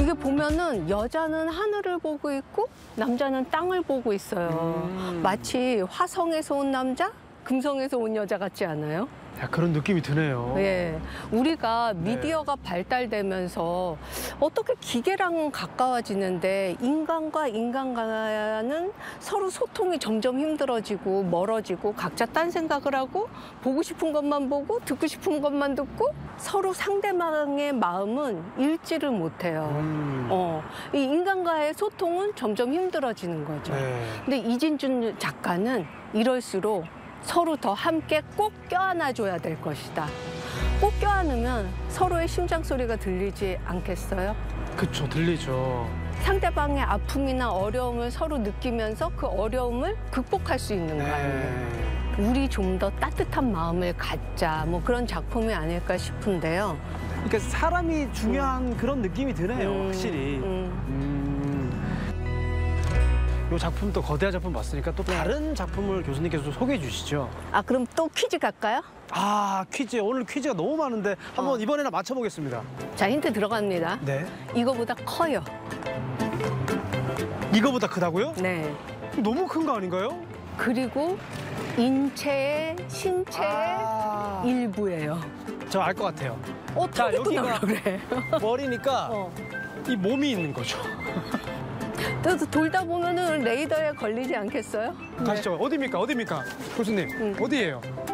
이게 보면은 여자는 하늘을 보고 있고 남자는 땅을 보고 있어요. 마치 화성에서 온 남자, 금성에서 온 여자 같지 않아요? 야, 그런 느낌이 드네요. 네, 우리가 미디어가 발달되면서 어떻게 기계랑 가까워지는데 인간과 인간과는 서로 소통이 점점 힘들어지고 멀어지고 각자 딴 생각을 하고 보고 싶은 것만 보고 듣고 싶은 것만 듣고 서로 상대방의 마음은 읽지를 못해요. 이 인간과의 소통은 점점 힘들어지는 거죠. 네. 근데 이진준 작가는 이럴수록 서로 더 함께 꼭 껴안아줘야 될 것이다. 꼭 껴안으면 서로의 심장 소리가 들리지 않겠어요? 그쵸, 들리죠. 상대방의 아픔이나 어려움을 서로 느끼면서 그 어려움을 극복할 수 있는 거 아니에요? 우리 좀 더 따뜻한 마음을 갖자, 뭐 그런 작품이 아닐까 싶은데요. 그러니까 사람이 중요한 그런 느낌이 드네요, 확실히. 이 작품도 거대한 작품 봤으니까 또 다른 작품을 교수님께서 소개해 주시죠. 아, 그럼 또 퀴즈 갈까요? 아, 퀴즈. 오늘 퀴즈가 너무 많은데 한번 이번에나 맞춰보겠습니다. 자, 힌트 들어갑니다. 네. 이거보다 커요. 이거보다 크다고요? 네. 너무 큰 거 아닌가요? 그리고 신체의 일부예요. 저 알 것 같아요. 자, 여기가 그래. 머리니까 이 몸이 있는 거죠. 또 돌다 보면은 레이더에 걸리지 않겠어요? 가시죠. 어디입니까? 어디입니까? 교수님, 어디예요?